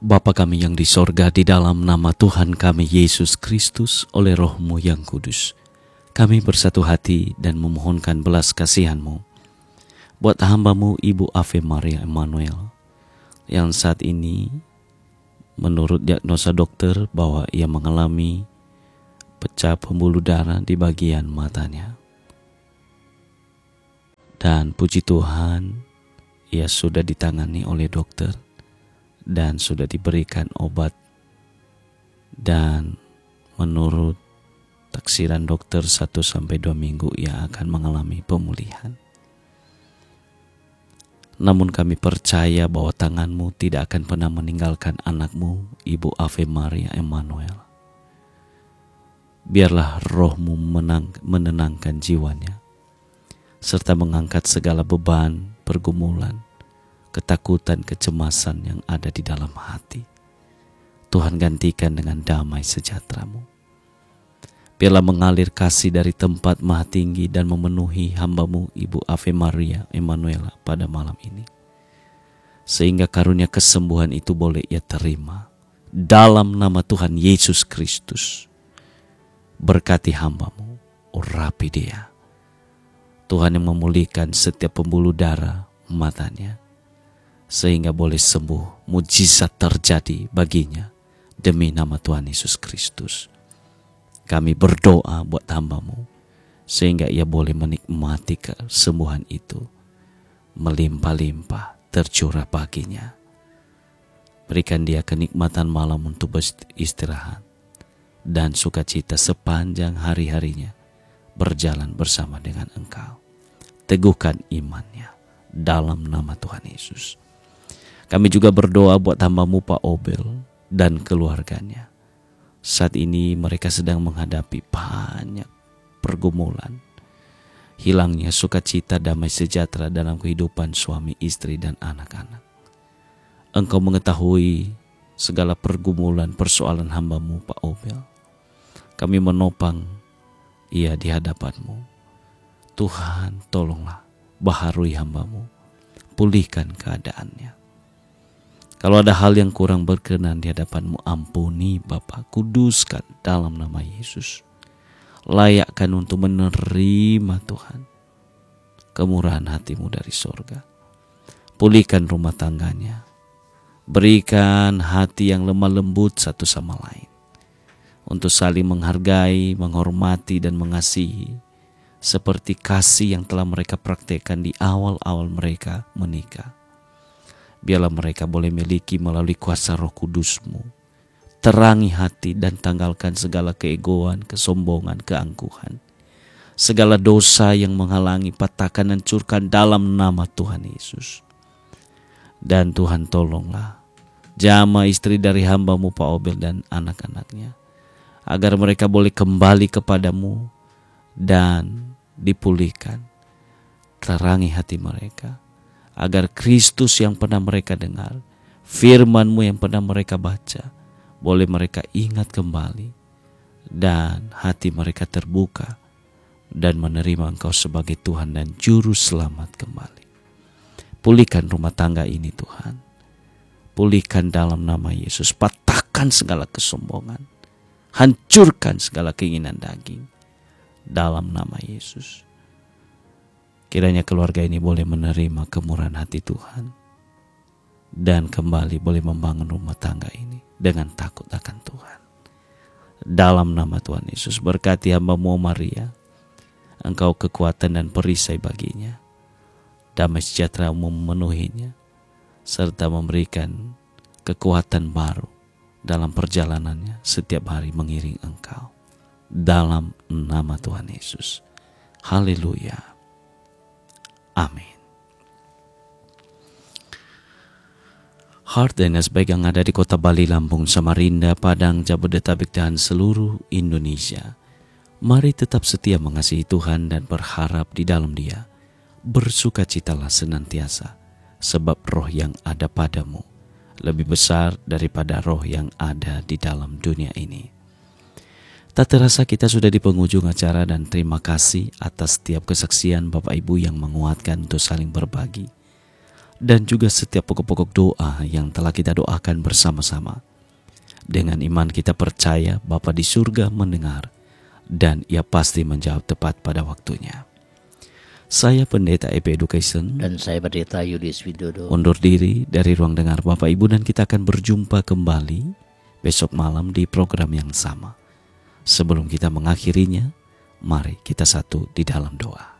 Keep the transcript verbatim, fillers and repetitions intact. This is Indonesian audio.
Bapa kami yang di sorga, di dalam nama Tuhan kami Yesus Kristus, oleh Roh-Mu yang kudus, kami bersatu hati dan memohonkan belas kasihan-Mu buat hamba-Mu Ibu Ave Maria Emmanuel, yang saat ini menurut diagnosa dokter bahwa ia mengalami pecah pembuluh darah di bagian matanya. Dan puji Tuhan, ia sudah ditangani oleh dokter dan sudah diberikan obat, dan menurut taksiran dokter satu sampai dua minggu ia akan mengalami pemulihan. Namun kami percaya bahwa tangan-Mu tidak akan pernah meninggalkan anak-Mu Ibu Ave Maria Emmanuel. Biarlah Roh-Mu menang, menenangkan jiwanya, serta mengangkat segala beban, pergumulan, ketakutan, kecemasan yang ada di dalam hati. Tuhan gantikan dengan damai sejahtera-Mu. Biarlah mengalir kasih dari tempat maha tinggi dan memenuhi hamba-Mu Ibu Ave Maria Emmanuel pada malam ini, sehingga karunia kesembuhan itu boleh ia terima. Dalam nama Tuhan Yesus Kristus, berkati hamba-Mu, urapi dia. Tuhan yang memulihkan setiap pembuluh darah matanya, sehingga boleh sembuh, mujizat terjadi baginya demi nama Tuhan Yesus Kristus. Kami berdoa buat hamba-Mu sehingga ia boleh menikmati kesembuhan itu melimpah-limpah tercurah baginya. Berikan dia kenikmatan malam untuk beristirahat dan sukacita sepanjang hari-harinya berjalan bersama dengan Engkau. Teguhkan imannya dalam nama Tuhan Yesus. Kami juga berdoa buat hamba-Mu Pak Obel dan keluarganya. Saat ini mereka sedang menghadapi banyak pergumulan. Hilangnya sukacita, damai sejahtera dalam kehidupan suami, istri, dan anak-anak. Engkau mengetahui segala pergumulan persoalan hamba-Mu Pak Obel. Kami menopang ia di hadapan-Mu. Tuhan, tolonglah baharui hamba-Mu, pulihkan keadaannya. Kalau ada hal yang kurang berkenan di hadapan-Mu, ampuni Bapa, kuduskan dalam nama Yesus. Layakkan untuk menerima Tuhan kemurahan hati-Mu dari sorga. Pulihkan rumah tangganya. Berikan hati yang lemah lembut satu sama lain, untuk saling menghargai, menghormati, dan mengasihi, seperti kasih yang telah mereka praktekkan di awal-awal mereka menikah. Biarlah mereka boleh miliki melalui kuasa Roh Kudus-Mu. Terangi hati dan tanggalkan segala keegoan, kesombongan, keangkuhan. Segala dosa yang menghalangi, patahkan, hancurkan dalam nama Tuhan Yesus. Dan Tuhan, tolonglah jamaah istri dari hamba-Mu Pak Obel dan anak-anaknya, agar mereka boleh kembali kepada-Mu dan dipulihkan. Terangi hati mereka, agar Kristus yang pernah mereka dengar, firman-Mu yang pernah mereka baca, boleh mereka ingat kembali, dan hati mereka terbuka dan menerima Engkau sebagai Tuhan dan Juru Selamat kembali. Pulihkan rumah tangga ini Tuhan. Pulihkan dalam nama Yesus. Patahkan segala kesombongan. Hancurkan segala keinginan daging dalam nama Yesus. Kiranya keluarga ini boleh menerima kemurahan hati Tuhan dan kembali boleh membangun rumah tangga ini dengan takut akan Tuhan. Dalam nama Tuhan Yesus, berkati hamba-Mu Maria. Engkau kekuatan dan perisai baginya. Damai sejahtera memenuhinya, serta memberikan kekuatan baru dalam perjalanannya setiap hari mengiring Engkau. Dalam nama Tuhan Yesus. Haleluya. Amin. Heart Dinas baik yang ada di kota Bali, Lampung, Samarinda, Padang, Jabodetabek, dan seluruh Indonesia. Mari tetap setia mengasihi Tuhan dan berharap di dalam Dia. Bersukacitalah senantiasa, sebab roh yang ada padamu lebih besar daripada roh yang ada di dalam dunia ini. Tak terasa kita sudah di penghujung acara, dan terima kasih atas setiap kesaksian Bapak Ibu yang menguatkan untuk saling berbagi. dan juga setiap pokok-pokok doa yang telah kita doakan bersama-sama. Dengan iman kita percaya Bapa di surga mendengar dan Ia pasti menjawab tepat pada waktunya. Saya Pendeta E P Education Dan saya Pendeta Yulius Widodo undur diri dari ruang dengar Bapak Ibu, dan kita akan berjumpa kembali besok malam di program yang sama. Sebelum kita mengakhirinya, mari kita satu di dalam doa.